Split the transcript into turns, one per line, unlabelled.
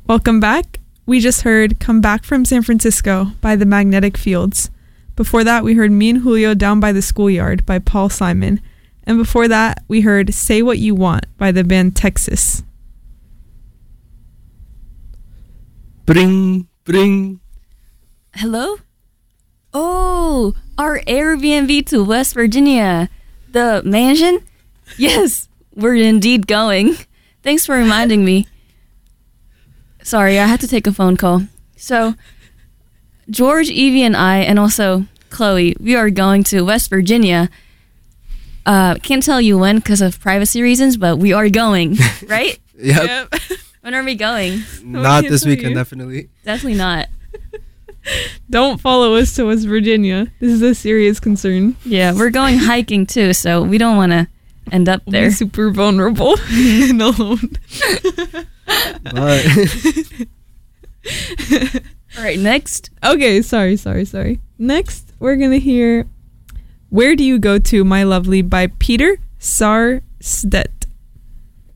Welcome back. We just heard Come Back from San Francisco by the Magnetic Fields. Before that, we heard Me and Julio Down by the Schoolyard by Paul Simon. And before that, we heard Say What You Want by the band Texas.
Bring, bring.
Hello? Oh, our Airbnb to West Virginia. The mansion? Yes, we're indeed going. Thanks for reminding me. Sorry, I had to take a phone call. So, George, Evie, and I, and also Chloe, we are going to West Virginia. Can't tell you when because of privacy reasons, but we are going, right?
Yep.
When are we going?
Not this weekend, definitely.
Definitely not.
Don't follow us to West Virginia. This is a serious concern.
Yeah, we're going hiking too, so we don't want to end up there.
We'll be super vulnerable and alone.
All right, next.
Okay, sorry. Next, we're going to hear Where Do You Go To, My Lovely by Peter Sarstedt.